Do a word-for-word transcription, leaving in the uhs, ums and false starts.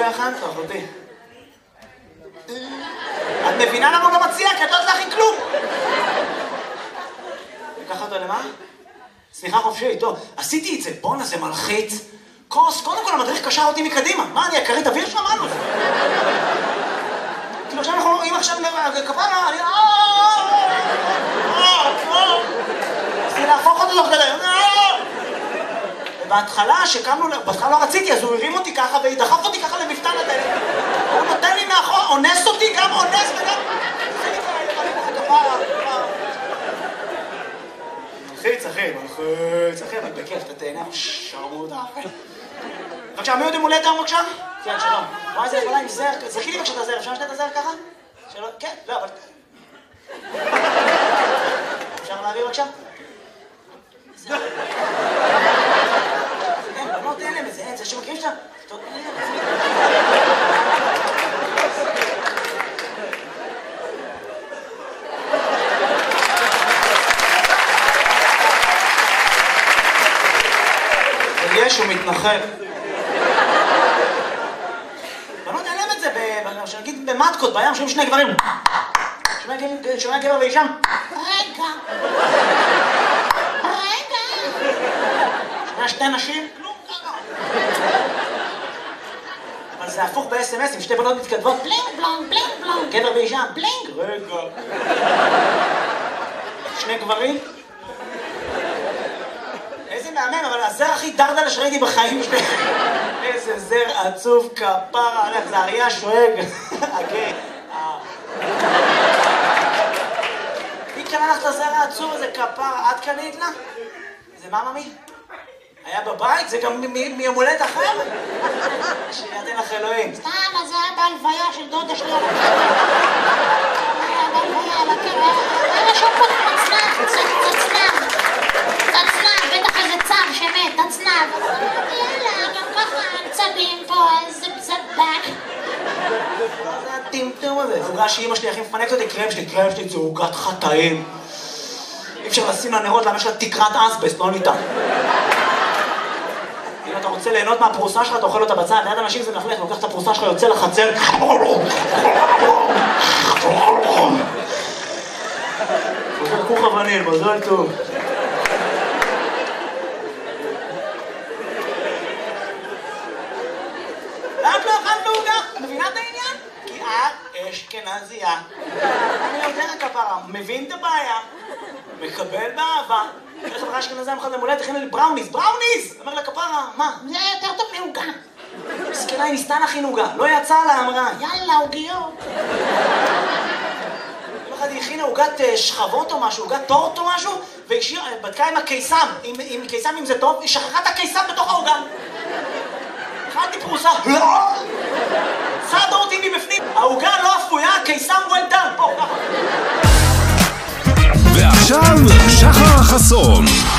הכנת לך אותי. את מבינה למה הוא גם מציע? כי את לא יודעת להכין כלום. לקח אותו למה? סליחה חופשי, טוב. עשיתי את זה, בואנה זה מלחיץ. כוס, קודם כל המדריך קשר אותי מקדימה. מה, אני הכרית אוויר שם? מה לו? כאילו עכשיו אנחנו רואים עכשיו כפרה, אני... רציתי להפוך אותו תוך כדי. בהתחלה, שקמנו, בהתחלה לא רציתי, אז הוא הרים אותי ככה ודחף אותי ככה למפתן הדלת. הוא נותן לי מאחור, אונס אותי, גם אונס וגם... מלחיץ, אחי, מלחיץ, אחי, אבל בכיף, אתה תהנה, שרמוט, אחי. בבקשה, מי עוד עם הולדת היום בבקשה? כן, שלום. וואי, זה יכולה עם זר, זכי לי בבקשה את הזר, אפשר לשתת את הזר ככה? שלום, כן, לא, אבל... אפשר להעביר בבקשה? זר. אין, בנות אין להם איזה, אין, זה שמכירים שאתה... טוב, אין להם. יש, הוא מתנחל. בנות אין להם את זה, שנגיד במטקות, בים, שומעים שני גברים. שומע גבר ואישם. רגע. רגע. שומע שתי נשים. כלום ככה. אבל זה הפוך ב-אס אם אס, עם שתי בנות מתכתבות. בלינג בלונג, בלינג בלונג. גבר ואישם. בלינג. רגע. שני גברים. איזה מהמם, אבל הזר הכי דרדלה שראיתי בחיים שלי. איזה זר עצוב כפרה, הולך, זה אריה שואג. אוקיי. מי קנה לך את הזר העצוב הזה כפרה? את קנית לה? זה מה ממי? היה בבית? זה גם מיום הולדת אחר? שידן לך אלוהים. סתם, אז זה היה בהלוויה של דודה שלי על הקבר. היה בהלוויה על הקבר. היה שם פה תצנב, תצנב. תצנב, בטח איזה צב שמת, תצנב. יאללה, גם ככה צבים פה, איזה בזבק. מה זה הטמטום הזה? זה עוגה שאימא שלי הכי מפנקת אותי, קרם שלי, קרם שלי, זה עוגת חטאים. אי אפשר לשים לה נרות, למה יש לה תקרת אסבסט, לא ניתן. אם אתה רוצה ליהנות מהפרוסה שלך, אתה אוכל אותה בצד, ליד אנשים זה מלכלך, לוקח את הפרוסה שלך, יוצא לחצר. חוזר כוך אבנים, מזל טוב. למה לא אכלת עוגה? מבינה את העניין? כי את אשכנזייה. אני יודע כפרה, מבין את הבעיה, מקבל באהבה. איך חברה אשכנזייה מחד למולדת, הכינה לי בראוניז, בראוניז! אומר לה כפרה, מה? זה יותר טוב מעוגה. מסכנה, היא ניסתה להכין עוגה, לא יצאה לה, אמרה. יאללה, עוגיות. יום אחד היא הכינה עוגת שכבות או משהו, עוגת טורט או משהו, והיא בדקה עם הקיסם, עם קיסם אם זה טוב, היא שכחה את הקיסם בתוך העוגה. אכלתי פרוסה, לא! צד אותי מבפנים, העוגה לא אפויה, הקיסם well done, פה, ככה. ועכשיו, שחר חסון.